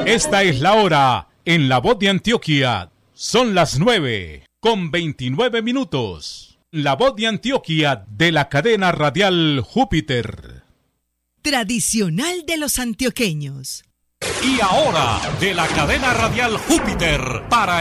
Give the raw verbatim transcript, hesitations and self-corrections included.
Esta es la hora en La Voz de Antioquia. Son las nueve con veintinueve minutos. La Voz de Antioquia de la cadena radial Júpiter. Tradicional de los antioqueños. Y ahora de la cadena radial Júpiter para